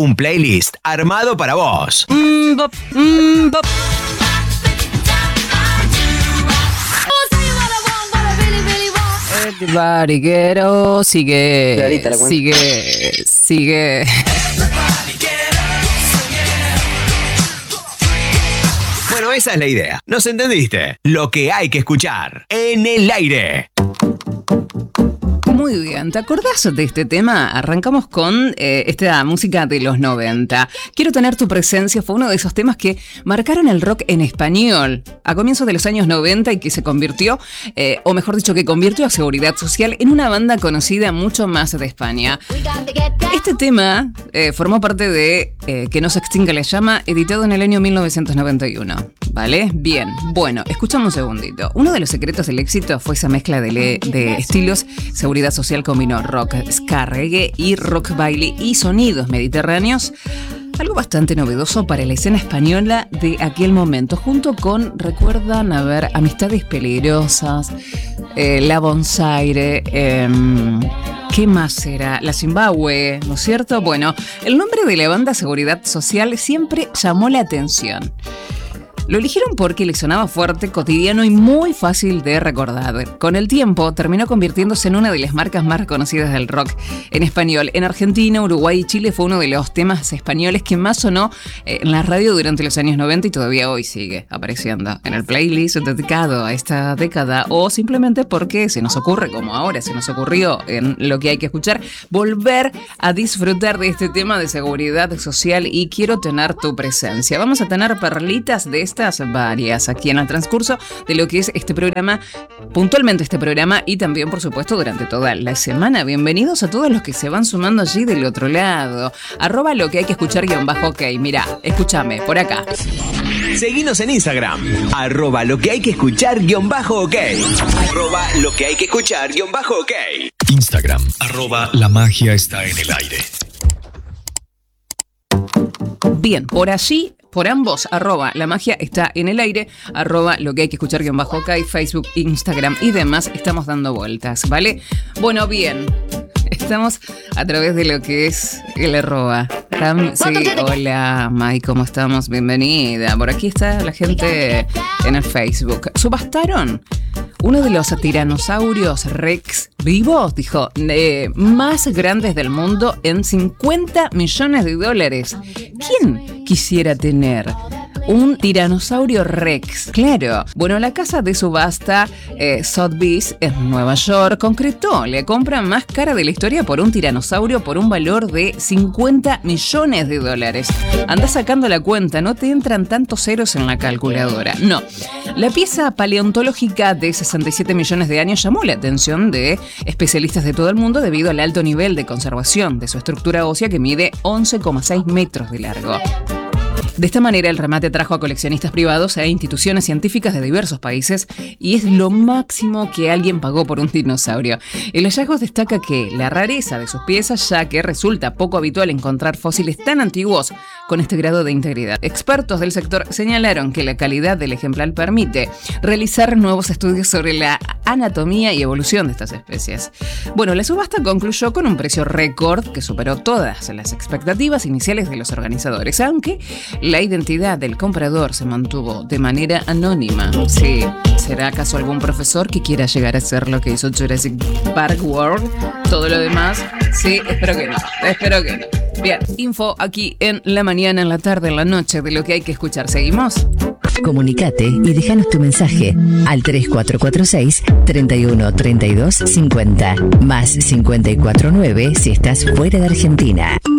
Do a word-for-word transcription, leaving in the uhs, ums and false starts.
Un playlist armado para vos. Mm, bop, mm, bop. Everybody get oh, sigue, sigue, sigue. Bueno, esa es la idea. ¿Nos entendiste? Lo que hay que escuchar en el aire. Muy bien, ¿te acordás de este tema? Arrancamos con eh, esta música de los noventa. Quiero tener tu presencia fue uno de esos temas que marcaron el rock en español a comienzos de los años noventa y que se convirtió, eh, o mejor dicho, que convirtió a Seguridad Social en una banda conocida mucho más de España. Este tema eh, formó parte de eh, Que no se extinga la llama, editado en el año mil novecientos noventa y uno. ¿Vale? Bien, bueno, escuchamos un segundito. Uno de los secretos del éxito fue esa mezcla de, le- de estilos. Seguridad Social combinó rock, ska, reggae y rock baile y sonidos mediterráneos. Algo bastante novedoso para la escena española de aquel momento, junto con, recuerdan, a ver, Amistades Peligrosas, eh, La Bonsaire, eh, ¿qué más era? La Zimbabue, ¿no es cierto? Bueno, el nombre de la banda Seguridad Social siempre llamó la atención. Lo eligieron porque le sonaba fuerte, cotidiano y muy fácil de recordar. Con el tiempo, terminó convirtiéndose en una de las marcas más reconocidas del rock en español. En Argentina, Uruguay y Chile fue uno de los temas españoles que más sonó en la radio durante los años noventa y todavía hoy sigue apareciendo en el playlist dedicado a esta década, o simplemente porque se nos ocurre, como ahora se nos ocurrió en Lo que hay que escuchar, volver a disfrutar de este tema de seguridad social y quiero tener tu presencia. Vamos a tener perlitas de estas varias aquí en el transcurso de lo que es este programa, puntualmente este programa y también por supuesto durante toda la semana. Bienvenidos a todos los que se van sumando allí del otro lado. Arroba lo que hay que escuchar guión bajo ok. Mirá, escúchame, por acá. Seguinos en Instagram, arroba lo que hay que escuchar guión bajo ok. Arroba lo que hay que escuchar guión bajo ok. Instagram, arroba la magia está en el aire. Bien, por allí, por ambos, arroba la magia está en el aire, arroba lo que hay que escuchar guión bajo ok, Facebook, Instagram y demás, estamos dando vueltas, ¿vale? Bueno, bien, estamos a través de lo que es el arroba. Ram, sí, hola, Mai, ¿cómo estamos? Bienvenida. Por aquí está la gente en el Facebook. ¿Subastaron uno de los tiranosaurios Rex vivos? Dijo, eh, más grandes del mundo en cincuenta millones de dólares. ¿Quién quisiera tener un tiranosaurio Rex? Claro. Bueno, la casa de subasta eh, Sotheby's en Nueva York concretó la compra más cara de la historia por un tiranosaurio por un valor de cincuenta millones de dólares. Anda sacando la cuenta, no te entran tantos ceros en la calculadora. No. La pieza paleontológica de sesenta y siete millones de años llamó la atención de especialistas de todo el mundo debido al alto nivel de conservación de su estructura ósea que mide once coma seis metros de largo. De esta manera, el remate atrajo a coleccionistas privados e instituciones científicas de diversos países y es lo máximo que alguien pagó por un dinosaurio. El hallazgo destaca que la rareza de sus piezas, ya que resulta poco habitual encontrar fósiles tan antiguos con este grado de integridad. Expertos del sector señalaron que la calidad del ejemplar permite realizar nuevos estudios sobre la anatomía y evolución de estas especies. Bueno, la subasta concluyó con un precio récord que superó todas las expectativas iniciales de los organizadores, aunque la identidad del comprador se mantuvo de manera anónima. Sí, ¿será acaso algún profesor que quiera llegar a ser lo que hizo Jurassic Park World? Todo lo demás, sí, espero que no, espero que no. Bien, info aquí en la mañana, en la tarde, en la noche, de lo que hay que escuchar. ¿Seguimos? Comunicate y déjanos tu mensaje al tres cuatro cuatro seis, treinta y uno, treinta y dos, cincuenta, más cincuenta y cuatro nueve si estás fuera de Argentina.